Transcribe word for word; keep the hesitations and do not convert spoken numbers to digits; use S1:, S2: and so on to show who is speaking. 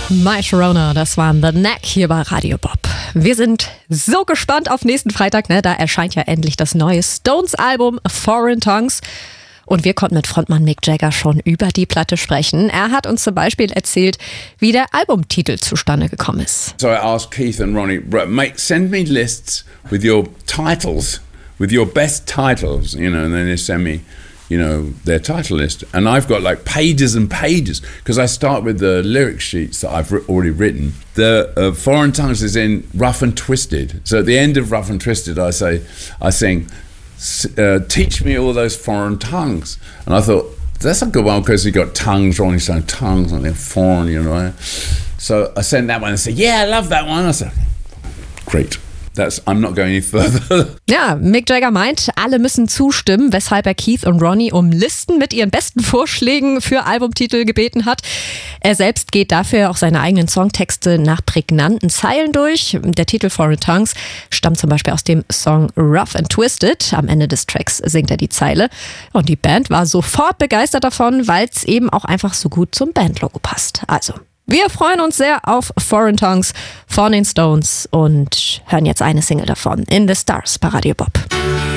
S1: My Sharona, das waren The Knack hier bei Radio Bob. Wir sind so gespannt auf nächsten Freitag, ne? Da erscheint ja endlich das neue Stones-Album Foreign Tongues. Und wir konnten mit Frontmann Mick Jagger schon über die Platte sprechen. Er hat uns zum Beispiel erzählt, wie der Albumtitel zustande gekommen ist.
S2: So I asked Keith and Ronnie, mate, send me lists with your titles, with your best titles, you know, and then they send me, you know, their title list. And I've got like pages and pages, because I start with the lyric sheets that I've already written. The uh, Foreign Tongues is in Rough and Twisted. So at the end of Rough and Twisted, I say, I sing, Uh, teach me all those foreign tongues. And I thought, that's a good one, because you got tongues, Ronnie saying tongues, and they're foreign, you know. So I sent that one and said, yeah, I love that one. I said, great. That's, I'm not going any further.
S1: Ja, Mick Jagger meint, alle müssen zustimmen, weshalb er Keith und Ronnie um Listen mit ihren besten Vorschlägen für Albumtitel gebeten hat. Er selbst geht dafür auch seine eigenen Songtexte nach prägnanten Zeilen durch. Der Titel Foreign Tongues stammt zum Beispiel aus dem Song Rough and Twisted. Am Ende des Tracks singt er die Zeile. Und die Band war sofort begeistert davon, weil es eben auch einfach so gut zum Bandlogo passt. Also, wir freuen uns sehr auf Foreign Tongues von den Stones und hören jetzt eine Single davon, In the Stars bei Radio Bob.